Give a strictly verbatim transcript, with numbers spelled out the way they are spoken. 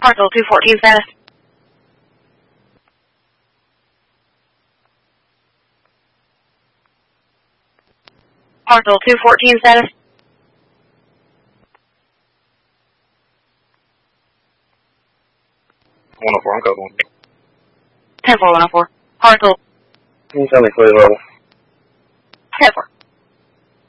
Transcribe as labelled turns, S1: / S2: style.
S1: Parcel two fourteen status. Parcel two fourteen status.
S2: one oh four, I'm code one.
S1: ten four one oh four. Parcel.
S2: Can you tell me clear level?
S1: ten four.